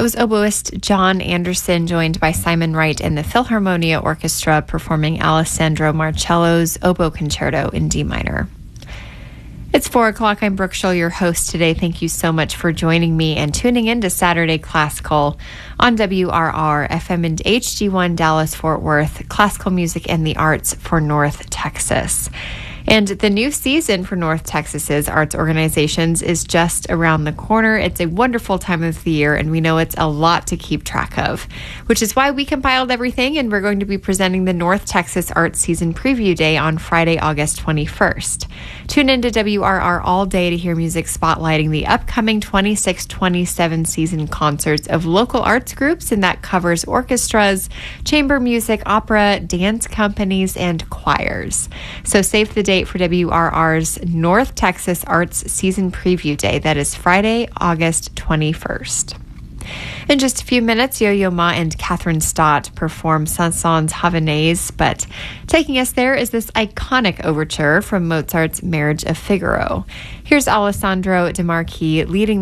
was oboist John Anderson, joined by Simon Wright and the Philharmonia Orchestra, performing Alessandro Marcello's Oboe Concerto in D minor. It's 4 o'clock. I'm Brooke Schull, your host today. Thank you so much for joining me and tuning in to Saturday Classical on WRR, FM and HD1 Dallas-Fort Worth, classical music and the arts for North Texas. And the new season for North Texas's arts organizations is just around the corner. It's a wonderful time of the year, and we know it's a lot to keep track of, which is why we compiled everything, and we're going to be presenting the North Texas Arts Season Preview Day on Friday, August 21st. Tune in to WRR all day to hear music spotlighting the upcoming 26-27 season concerts of local arts groups, and that covers orchestras, chamber music, opera, dance companies, and choirs. So save the date for WRR's North Texas Arts Season Preview Day. That is Friday, August 21st. In just a few minutes, Yo-Yo Ma and Catherine Stott perform Saint-Saëns Havanaise, but taking us there is this iconic overture from Mozart's Marriage of Figaro. Here's Alessandro De Marchi leading